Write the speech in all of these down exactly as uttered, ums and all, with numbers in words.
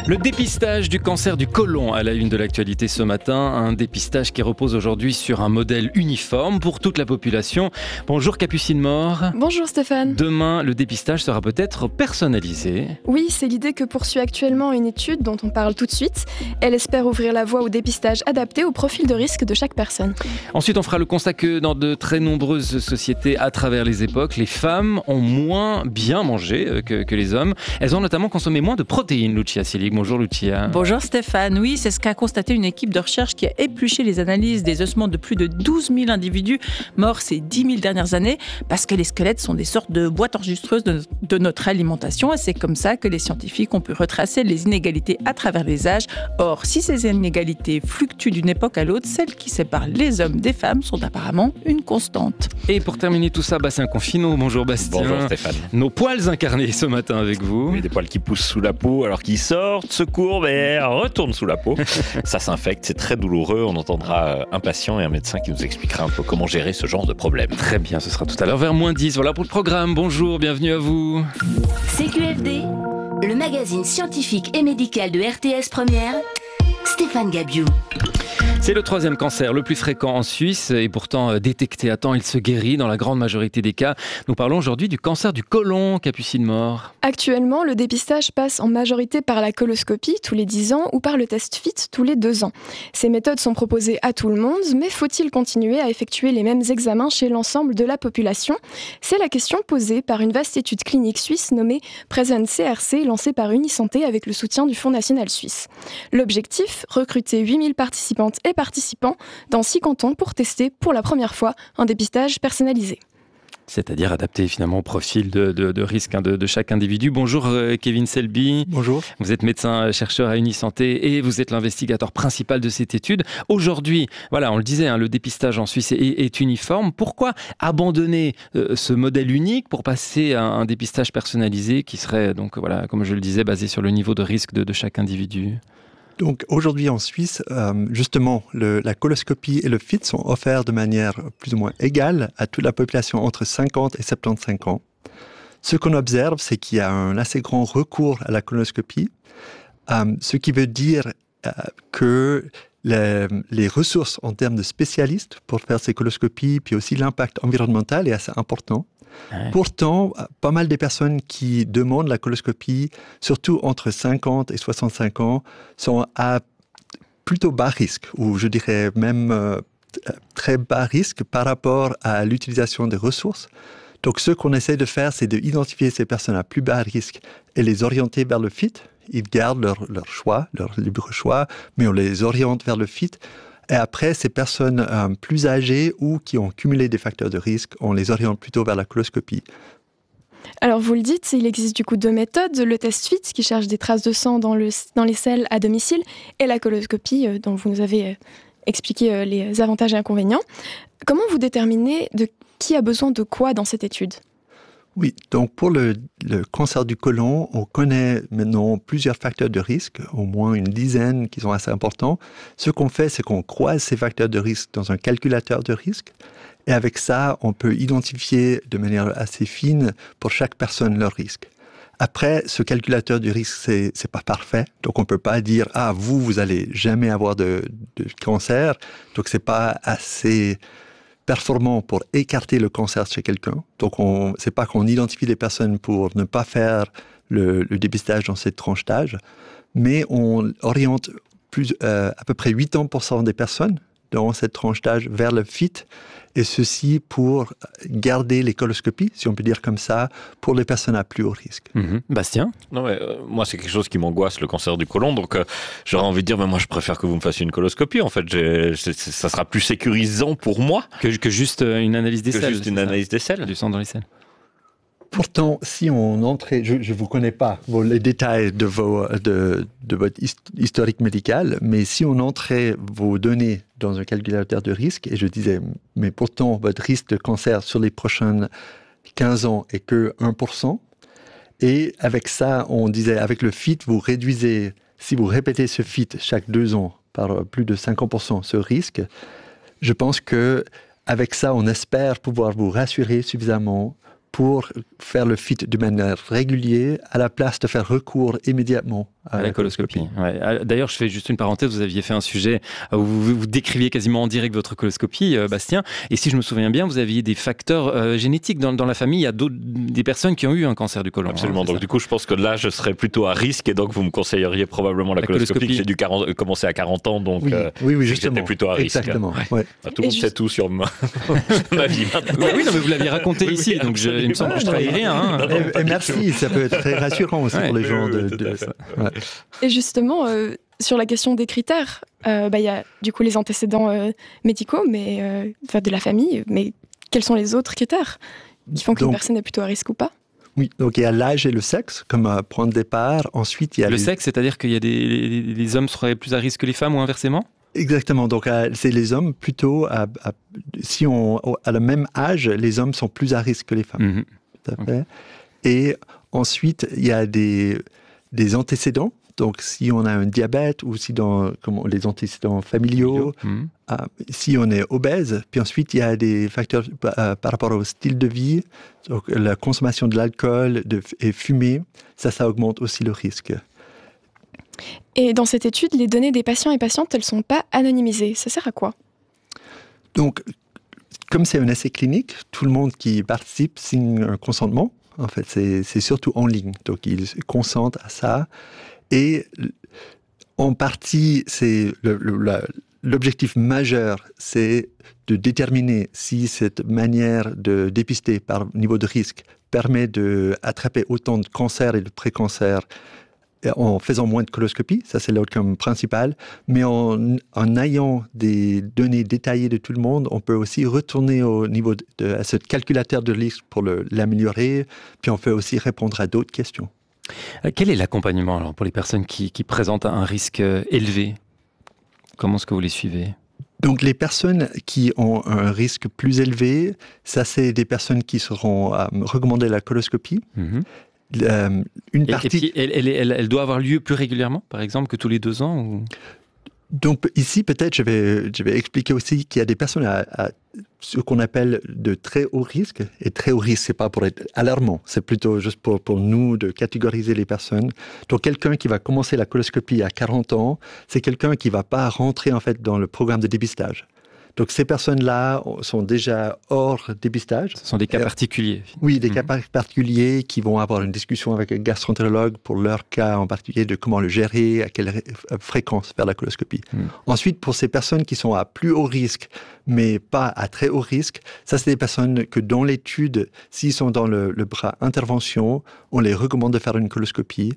Le dépistage du cancer du côlon à la une de l'actualité ce matin. Un dépistage qui repose aujourd'hui sur un modèle uniforme pour toute la population. Bonjour Capucine Mort. Bonjour Stéphane. Demain, le dépistage sera peut-être personnalisé. Oui, c'est l'idée que poursuit actuellement une étude dont on parle tout de suite. Elle espère ouvrir la voie au dépistage adapté au profil de risque de chaque personne. Ensuite, on fera le constat que dans de très nombreuses sociétés à travers les époques, les femmes ont moins bien mangé que, que les hommes. Elles ont notamment consommé moins de protéines, Lucia Selig. Bonjour Lucia. Bonjour Stéphane. Oui, c'est ce qu'a constaté une équipe de recherche qui a épluché les analyses des ossements de plus de douze mille individus morts ces dix mille dernières années, parce que les squelettes sont des sortes de boîtes enregistreuses de, de notre alimentation, et c'est comme ça que les scientifiques ont pu retracer les inégalités à travers les âges. Or, si ces inégalités fluctuent d'une époque à l'autre, celles qui séparent les hommes des femmes sont apparemment une constante. Et pour terminer tout ça, Bastien Confino. Bonjour Bastien. Bonjour Stéphane. Nos poils incarnés ce matin avec vous. Oui, des poils qui poussent sous la peau alors qu'ils sortent, se courbent et retournent sous la peau. Ça s'infecte, c'est très douloureux. On entendra un patient et un médecin qui nous expliquera un peu comment gérer ce genre de problème. Très bien, ce sera tout à l'heure vers moins dix. Voilà pour le programme. Bonjour, bienvenue à vous. C Q F D, le magazine scientifique et médical de R T S Première, Stéphane Gabiou. C'est le troisième cancer le plus fréquent en Suisse et pourtant détecté à temps, il se guérit dans la grande majorité des cas. Nous parlons aujourd'hui du cancer du côlon, Capucine Mort. Actuellement, le dépistage passe en majorité par la coloscopie tous les dix ans ou par le test F I T tous les deux ans. Ces méthodes sont proposées à tout le monde, mais faut-il continuer à effectuer les mêmes examens chez l'ensemble de la population ? C'est la question posée par une vaste étude clinique suisse nommée Present C R C, lancée par Unisanté avec le soutien du Fonds national suisse. L'objectif, recruter huit mille participantes et participants dans six cantons pour tester pour la première fois un dépistage personnalisé. C'est-à-dire adapté finalement au profil de, de, de risque hein, de, de chaque individu. Bonjour euh, Kevin Selby. Bonjour. Vous êtes médecin-chercheur à Unisanté et vous êtes l'investigateur principal de cette étude. Aujourd'hui, voilà, on le disait, hein, le dépistage en Suisse est, est uniforme. Pourquoi abandonner euh, ce modèle unique pour passer à un dépistage personnalisé qui serait, donc, voilà, comme je le disais, basé sur le niveau de risque de, de chaque individu ? Donc aujourd'hui en Suisse, euh, justement, le, la coloscopie et le F I T sont offerts de manière plus ou moins égale à toute la population entre cinquante et soixante-quinze ans. Ce qu'on observe, c'est qu'il y a un assez grand recours à la coloscopie, euh, ce qui veut dire euh, que les, les ressources en termes de spécialistes pour faire ces coloscopies, puis aussi l'impact environnemental est assez important. Ouais. Pourtant, pas mal des personnes qui demandent la coloscopie, surtout entre cinquante et soixante-cinq ans, sont à plutôt bas risque, ou je dirais même euh, très bas risque par rapport à l'utilisation des ressources. Donc ce qu'on essaie de faire, c'est d'identifier ces personnes à plus bas risque et les orienter vers le F I T. Ils gardent leur, leur choix, leur libre choix, mais on les oriente vers le F I T. Et après, ces personnes euh, plus âgées ou qui ont cumulé des facteurs de risque, on les oriente plutôt vers la coloscopie. Alors vous le dites, il existe du coup deux méthodes, le test F I T qui cherche des traces de sang dans, le, dans les selles à domicile et la coloscopie euh, dont vous nous avez euh, expliqué euh, les avantages et inconvénients. Comment vous déterminez de qui a besoin de quoi dans cette étude ? Oui, donc pour le, le cancer du côlon, on connaît maintenant plusieurs facteurs de risque, au moins une dizaine qui sont assez importants. Ce qu'on fait, c'est qu'on croise ces facteurs de risque dans un calculateur de risque. Et avec ça, on peut identifier de manière assez fine pour chaque personne leur risque. Après, ce calculateur du risque, c'est, c'est pas parfait. Donc, on peut pas dire, ah, vous, vous allez jamais avoir de, de cancer. Donc, c'est pas assez performant pour écarter le cancer chez quelqu'un. Donc, on, c'est pas qu'on identifie les personnes pour ne pas faire le, le dépistage dans cette tranche d'âge, mais on oriente plus, euh, à peu près quatre-vingts pour cent des personnes dans cette tranche d'âge vers le F I T, et ceci pour garder les coloscopies, si on peut dire comme ça, pour les personnes à plus haut risque. Mmh. Bastien ? Non, mais, euh, moi, c'est quelque chose qui m'angoisse, le cancer du côlon, donc euh, j'aurais envie de dire, mais moi, je préfère que vous me fassiez une coloscopie. En fait, j'ai, c'est, ça sera plus sécurisant pour moi que, que juste une analyse des que selles. juste une analyse des selles. Du sang dans les selles. Pourtant, si on entrait, je ne vous connais pas bon, les détails de, vos, de, de votre historique médical, mais si on entrait vos données dans un calculateur de risque, et je disais, mais pourtant, votre risque de cancer sur les prochaines quinze ans est que un pour cent, et avec ça, on disait, avec le F I T, vous réduisez, si vous répétez ce F I T chaque deux ans par plus de cinquante pour cent ce risque, je pense que avec ça, on espère pouvoir vous rassurer suffisamment pour faire le F I T de manière régulière à la place de faire recours immédiatement à, à la, la coloscopie. coloscopie. Ouais. D'ailleurs, je fais juste une parenthèse, vous aviez fait un sujet où vous, vous décriviez quasiment en direct votre coloscopie, euh, Bastien, et si je me souviens bien, vous aviez des facteurs euh, génétiques dans, dans la famille, il y a des personnes qui ont eu un cancer du côlon. Absolument, hein, donc ça. Du coup je pense que là je serais plutôt à risque et donc vous me conseilleriez probablement la, la coloscopie, coloscopie. J'ai dû quarante, commencer à quarante ans, donc oui, euh, oui, oui justement. J'étais plutôt à risque. Exactement. Ouais. Ouais. Enfin, tout le monde juste... sait tout sur ma, ma vie maintenant. Oui, non, mais vous l'aviez raconté oui, ici, oui, donc je, il me semble que je trahis rien. Hein. Non, non, et, et merci, ça peut être très rassurant aussi ouais, pour les gens. Oui, de, oui, de, ouais. Et justement, euh, sur la question des critères, il euh, bah, y a du coup les antécédents euh, médicaux, mais euh, enfin, de la famille, mais quels sont les autres critères qui font qu'une personne est plutôt à risque ou pas? Oui, donc il y a l'âge et le sexe comme euh, point de départ. Ensuite, il y a le les... sexe, c'est-à-dire qu'il y a des les, les hommes seraient plus à risque que les femmes ou inversement? Exactement. Donc euh, c'est les hommes plutôt à, à, si on à le même âge, les hommes sont plus à risque que les femmes. Mm-hmm. Tout à fait. Okay. Et ensuite, il y a des des antécédents. Donc, si on a un diabète ou si dans comment, les antécédents familiaux, mmh. euh, si on est obèse, puis ensuite, il y a des facteurs euh, par rapport au style de vie, donc la consommation de l'alcool de, et fumer, ça, ça augmente aussi le risque. Et dans cette étude, les données des patients et patientes, elles ne sont pas anonymisées. Ça sert à quoi? Donc, comme c'est un essai clinique, tout le monde qui participe signe un consentement. En fait, c'est, c'est surtout en ligne. Donc, ils consentent à ça. Et en partie, c'est le, le, la, l'objectif majeur, c'est de déterminer si cette manière de dépister par niveau de risque permet d'attraper autant de cancers et de pré-cancers en faisant moins de coloscopie, ça c'est l'outcome principal, mais en, en ayant des données détaillées de tout le monde, on peut aussi retourner au niveau de, de à ce calculateur de risque pour le, l'améliorer, puis on peut aussi répondre à d'autres questions. Quel est l'accompagnement alors, pour les personnes qui, qui présentent un risque élevé? Comment est-ce que vous les suivez? Donc les personnes qui ont un risque plus élevé, ça c'est des personnes qui seront euh, recommandées la coloscopie. Mm-hmm. Euh, une et, partie... et puis elle, elle, elle, elle doit avoir lieu plus régulièrement, par exemple, que tous les deux ans ou... Donc ici, peut-être, je vais, je vais expliquer aussi qu'il y a des personnes à, à ce qu'on appelle de très haut risque. Et très haut risque, c'est pas pour être alarmant, c'est plutôt juste pour, pour nous de catégoriser les personnes. Donc quelqu'un qui va commencer la coloscopie à quarante ans, c'est quelqu'un qui va pas rentrer en fait dans le programme de dépistage. Donc ces personnes-là sont déjà hors dépistage. Ce sont des cas particuliers. Oui, des mmh. cas particuliers qui vont avoir une discussion avec un gastroentérologue pour leur cas en particulier de comment le gérer, à quelle fréquence faire la coloscopie. Mmh. Ensuite, pour ces personnes qui sont à plus haut risque, mais pas à très haut risque, ça c'est des personnes que dans l'étude, s'ils sont dans le, le bras intervention, on les recommande de faire une coloscopie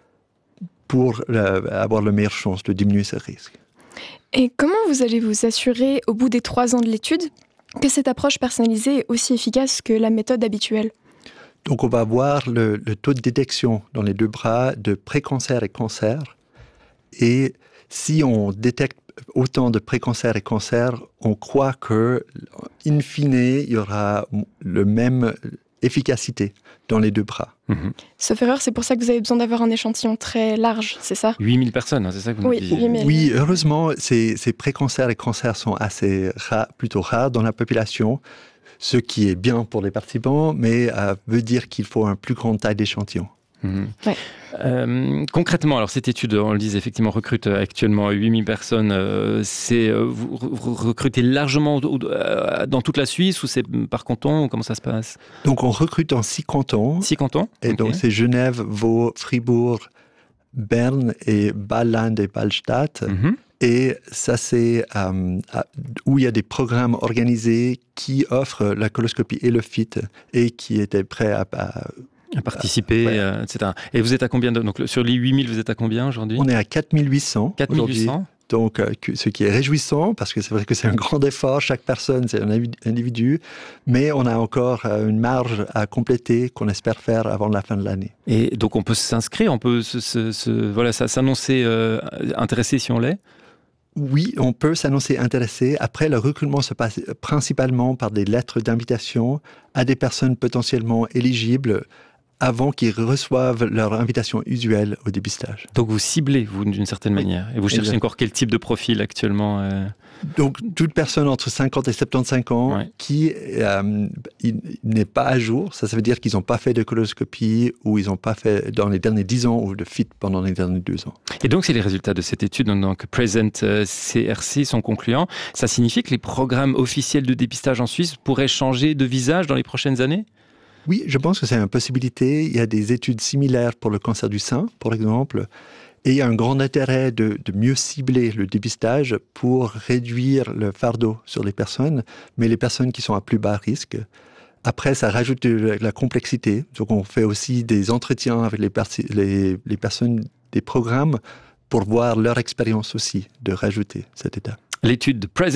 pour euh, avoir la meilleure chance de diminuer ce risque. Et comment vous allez vous assurer, au bout des trois ans de l'étude, que cette approche personnalisée est aussi efficace que la méthode habituelle? Donc, on va voir le, le taux de détection dans les deux bras de pré-cancer et cancer. Et si on détecte autant de pré-cancer et cancer, on croit que, in fine, il y aura le même efficacité dans les deux bras. Mmh. Sauf erreur, c'est pour ça que vous avez besoin d'avoir un échantillon très large, c'est ça? huit mille personnes, c'est ça que vous oui, me disiez? huit mille. Oui, heureusement, ces, ces pré-cancers et cancers sont assez rares, plutôt rares dans la population, ce qui est bien pour les participants, mais euh, veut dire qu'il faut un plus grande taille d'échantillon. Mmh. Ouais. Euh, concrètement, alors cette étude, on le disait effectivement, recrute actuellement huit mille personnes. Euh, c'est, euh, vous recrutez largement euh, dans toute la Suisse ou c'est par canton? Comment ça se passe? Donc on recrute dans six cantons. Six cantons. Et okay. Donc c'est Genève, Vaud, Fribourg, Berne et Bâle-Land et Bâle-Stadt. Mmh. Et ça, c'est euh, où il y a des programmes organisés qui offrent la coloscopie et le F I T et qui étaient prêts à... à à participer, ouais. euh, et cetera. Et vous êtes à combien de... Donc, sur les huit mille, vous êtes à combien aujourd'hui? On est à quatre mille huit cents quatre mille huit cents. Donc, euh, ce qui est réjouissant, parce que c'est vrai que c'est un grand effort. Chaque personne, c'est un individu. Mais on a encore euh, une marge à compléter qu'on espère faire avant la fin de l'année. Et donc, on peut s'inscrire, on peut se, se, se, voilà, s'annoncer euh, intéressé si on l'est? Oui, on peut s'annoncer intéressé. Après, le recrutement se passe principalement par des lettres d'invitation à des personnes potentiellement éligibles avant qu'ils reçoivent leur invitation usuelle au dépistage. Donc vous ciblez, vous, d'une certaine Oui. manière. Et vous cherchez Exact. encore quel type de profil actuellement euh... Donc, toute personne entre cinquante et soixante-quinze ans Ouais. qui euh, il, n'est pas à jour, ça, ça veut dire qu'ils n'ont pas fait de coloscopie ou ils n'ont pas fait dans les derniers dix ans ou de F I T pendant les derniers deux ans. Et donc, c'est les résultats de cette étude, donc, donc Present euh, C R C, sont concluants. Ça signifie que les programmes officiels de dépistage en Suisse pourraient changer de visage dans les prochaines années ? Oui, je pense que c'est une possibilité. Il y a des études similaires pour le cancer du sein, par exemple. Et il y a un grand intérêt de, de mieux cibler le dépistage pour réduire le fardeau sur les personnes, mais les personnes qui sont à plus bas risque. Après, ça rajoute de la complexité. Donc, on fait aussi des entretiens avec les, persi- les, les personnes des programmes pour voir leur expérience aussi de rajouter cet état. L'étude Present